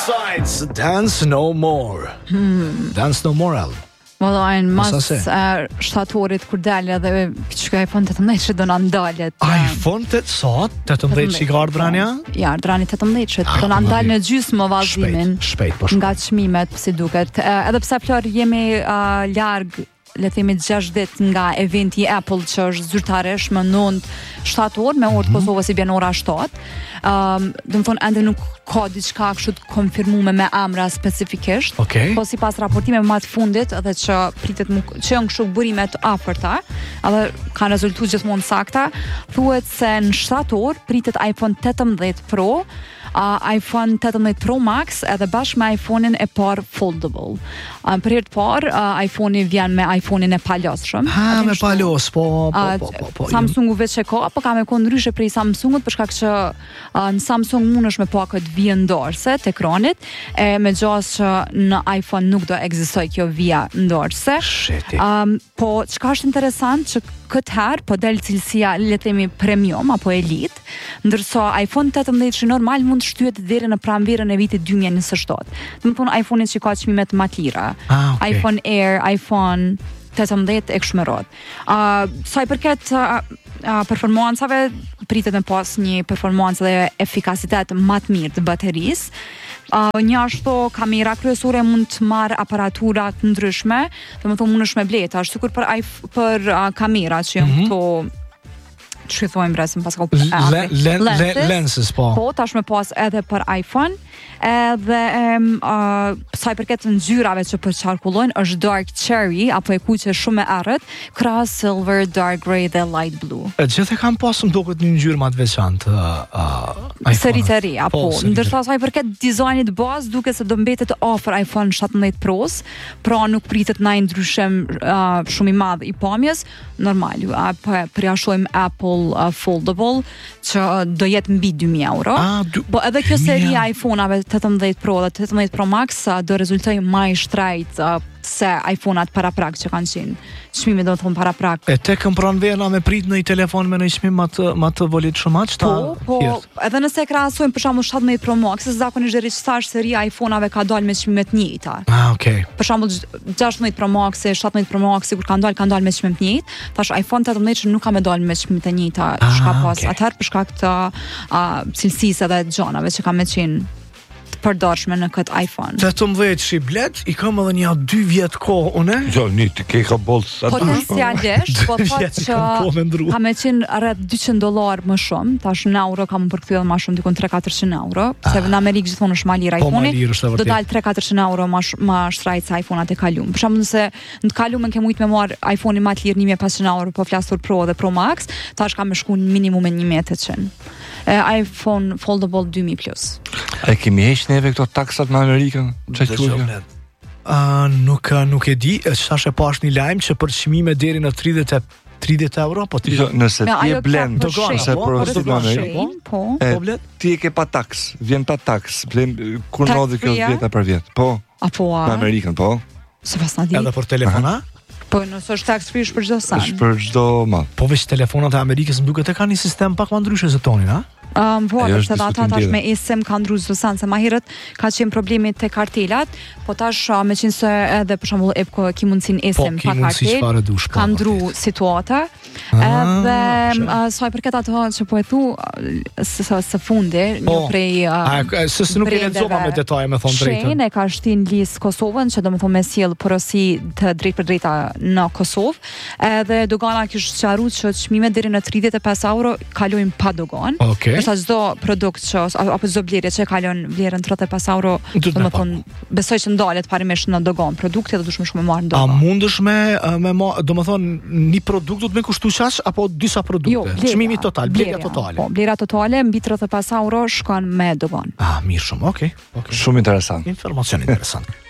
Suicides, Dance No More. Dance No More, Al. Vallajn, mas shtatorit kur dalë edhe që iPhone 18 që do na ndalet. iPhone 18 që ka ardhur anja? Ja, ardhrani 18 që do na ndalë në gjysmë vallëzimin. Shpejt, po shpejt. Nga çmimet, si duket. Edhe pse Flor jemi larg, le të themi 6 ditë nga eventi Apple që është zyrtaresh më 9 shtator me orë të Kosovës i bjen ora 7. Do të thonë ende nuk ka diçka kështu të konfirmuar me emra specifikisht. Po sipas raportimeve më të fundit edhe që pritet që janë kështu burime të afërta, edhe kanë rezultuar gjithmonë sakta, thuhet se në shtator pritet iPhone 18 Pro, iPhone 18 Pro Max edhe bashkë me iPhone-in e parë foldable. Për herë të parë, iPhone-i vjen me iPhone-in e palosshëm. Me palos, po. Samsungu veç e ka, po ka me konë ndryshe prej Samsungut, për shkak që në Samsung mundesh me pa këtë vija ndarëse të ekranit, me gjas që në iPhone nuk do ekzistoj kjo vija ndarëse. Po çka është interesant që këtë herë po del cilësia le të themi premium apo elite, ndërsa iPhone 18 që normal mund të shtyhet deri në pranverën e vitit 2027. Do të thonë iPhone-i që ka çmime të lira. iPhone Air, iPhone 18 e kështu me radhë. Sa i përket performancave, pritet me pas një performancë dhe efikasitet më të mirë të baterisë. Një ashtu kamera kryesore mund të marrë aparatura të ndryshme, do të thonë mundesh me bleta, ashtu sikur për kamera që janë këto që thojmë brezim pas ka lenses, po. Po, tash me pas edhe për iPhone, edhe sa i përket ngjyrave që përçarkullojnë është dark cherry apo e kuqe shumë e errët, krahas silver, dark grey dhe light blue. Gjithë kam pasur duket një ngjyrë më të veçantë seri të ri, apo ndërsa sa i përket dizajnit bazë duket se do mbetet afër iPhone 17 Pros, pra nuk pritet ndonjë ndryshim shumë i madh i pamjes, normal. Përjashtojmë Apple foldable që do jetë mbi 2.000 euro. Po edhe kjo seri iPhone-ave 18 Pro dhe 18 Pro Max do rezultojë më i shtrejt se iPhone-at para prak që kanë qenë. Çmimi do të thonë para prak. E tek pranvera me prit në një telefon me një çmim më të volitshëm aq Po, edhe nëse e krahasojmë për shembull 17 Pro Max, zakonisht rishtash seria iPhone-ave ka dalë me çmime të njëjta. Për shembull 16 Pro Max, 17 Pro Max kur kanë dalë me çmim të njëjtë, tash iPhone 18 nuk ka me dalë me çmime të njëjta, çka pas atëherë për shkak të cilësisë edhe gjanave që ka me qenë përdorshme në këtë iPhone. 18 shiblet, i kam edhe një 2 vjet kohë, une? Jo, një të ke ka bolë potencialisht, po thotë që ka me qenë rreth $200 më shumë, tash në euro ka më përkthyer më shumë, dikon 300-400 euro, se në Amerikë gjithmonë është më lirë iPhone-i, do dalë 300-400 euro më shtrajt se iPhone-at e kaluam. Për shembull, nëse në të kaluamën ke mujt me marr iPhone-i më të lirë 1.500 euro, po flasur Pro dhe Pro Max, tash ka më shku minimum 1.800. iPhone foldable 2000+. A kemi heq neve këto taksat në Amerikën? Nuk e di, çfarë e pash një lajm që për çmime deri në 30 euro, po ti nëse ti e blen nëse po ti e ke pa taks, vjen pa taks, blen kur ndodhi kjo vjeta për vjet. Po. Apo në Amerikën, po. Se pas na di. Edhe për telefona? Po nëse është tax free për çdo sa. Është për çdo mall. Po veç telefonat e Amerikës më duket e kanë një sistem pak më ndryshe se tonin, a? Se ata tash me eSIM kanë ndryshuar çdo sa, se më herët ka qenë problemi te kartelat, po tash me qenë se edhe për shembull Epco ki mundsinë eSIM pa kartel, ka ndru situata. Edhe sa i përket ato që po e thu së fundi, një prej se nuk e lexova me detaje me thon drejtën. Shenjë ka shtin lis Kosovën, që domethënë me sjell porosi të drejtë për drejta në Kosovë, edhe dogana kishte sqaruar që çmimet deri në 35 euro kalojnë pa dogan. Sa çdo produkt që apo çdo blerje që kalon vlerën 35 euro, domethënë besoj që ndalet parimisht në dogan produkti dhe duhet më shumë me marr dogan. A mundesh me domethënë një produkt do të më kushtu çash apo disa produkte? Çmimi total, blerja totale. Po, blerja totale mbi 35 euro shkon me dogan. Mirë shumë, okay. Shumë interesant. Informacion interesant.